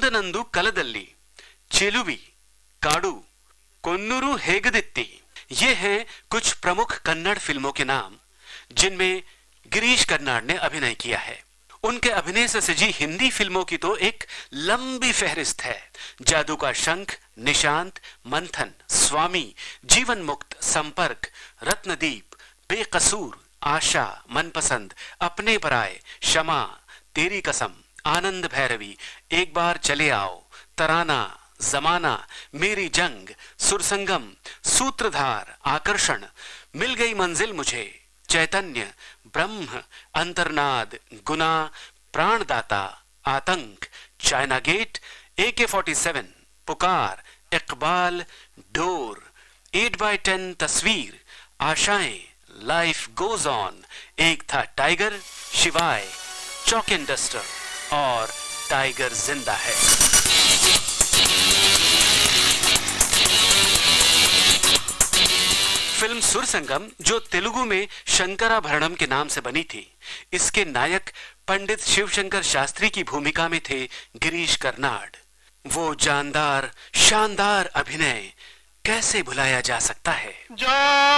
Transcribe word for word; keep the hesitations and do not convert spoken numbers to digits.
अंतनंदु कलदल्ली, चेलुवी, काडू, कोन्नूरू हेगदित्ती, ये हैं कुछ प्रमुख कन्नड़ फिल्मों के नाम जिनमें गिरीश कर्नाड ने अभिनय किया है। उनके अभिनय से सजी हिंदी फिल्मों की तो एक लंबी फहरिस्त है। जादू का शंख, निशांत, मंथन, स्वामी, जीवन मुक्त, संपर्क, रत्नदीप, बेकसूर, आशा, मनपसंद, अपने पराए, क्षमा, तेरी कसम, आनंद भैरवी, एक बार चले आओ, तराना, जमाना, मेरी जंग, सुरसंगम, सूत्रधार, आकर्षण, मिल गई मंजिल मुझे, चैतन्य, ब्रह्म, अंतर्नाद, गुना, प्राणदाता, आतंक, चाइना गेट, ए के फोर्टी सेवन, पुकार, Iqbal, door, eight by ten तस्वीर, आशाएं, लाइफ गोज ऑन, एक था टाइगर, शिवाय, चॉक एंड डस्टर और टाइगर जिंदा है। फिल्म सुरसंगम, जो तेलुगु में शंकराभरणम के नाम से बनी थी, इसके नायक पंडित शिवशंकर शास्त्री की भूमिका में थे गिरीश कर्नाड। वो जानदार, शानदार अभिनय कैसे भुलाया जा सकता है।